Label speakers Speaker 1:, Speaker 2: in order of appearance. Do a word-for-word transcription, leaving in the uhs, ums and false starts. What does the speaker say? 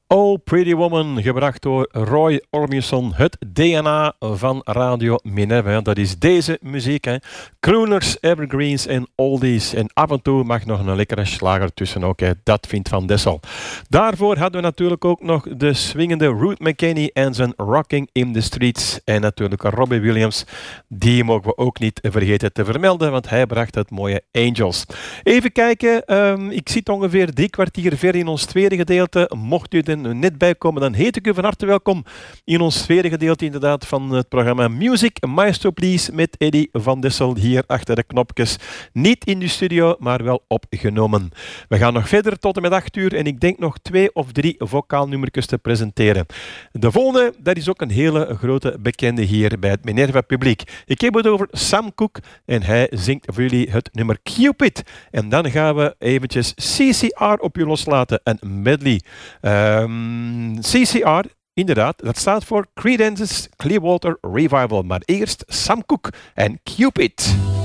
Speaker 1: Oh Pretty Woman, gebracht door Roy Orbison. Het D N A van Radio Minerva. Dat is deze muziek. Hè. Crooners, evergreens en oldies. En af en toe mag nog een lekkere slager tussen ook. Hè. Dat vindt Van Dessel. Daarvoor hadden we natuurlijk ook nog de swingende Ruth McKinney en zijn Rocking in the Streets. En natuurlijk Robbie Williams. Die mogen we ook niet vergeten te vermelden, want hij bracht het mooie Angels. Even kijken. Um, ik zit ongeveer drie kwartier ver in ons tweede gedeelte. Mocht u er net bij komen, dan heet ik u van harte welkom in ons tweede gedeelte inderdaad van het programma Music Maestro Please met Eddy Van Dessel hier achter de knopjes. Niet in de studio, maar wel opgenomen. We gaan nog verder tot en met acht uur en ik denk nog twee of drie vocaalnummertjes te presenteren. De volgende, dat is ook een hele grote bekende hier bij het Minerva publiek. Ik heb het over Sam Cooke en hij zingt voor jullie het nummer Cupid. En dan gaan we eventjes C C R op je loslaten, een medley. Um, C C R, inderdaad, dat staat voor Creedence Clearwater Revival. Maar eerst Sam Cooke en Cupid.